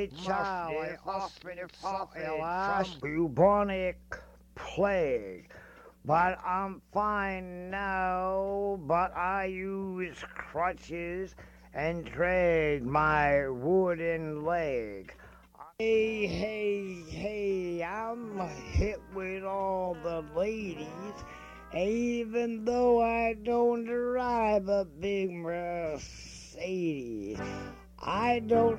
only child I often suffered from bubonic plague. But I'm fine now, but I use crutches and drag my wooden leg. Hey, hey, hey, I'm hit with all the ladies, even though I don't drive a big Mercedes. I don't